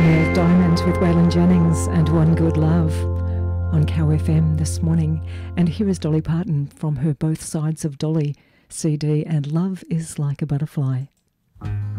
Neil Diamond with Waylon Jennings and One Good Love on Cow FM this morning. And here is Dolly Parton from her Both Sides of Dolly CD and Love is Like a Butterfly.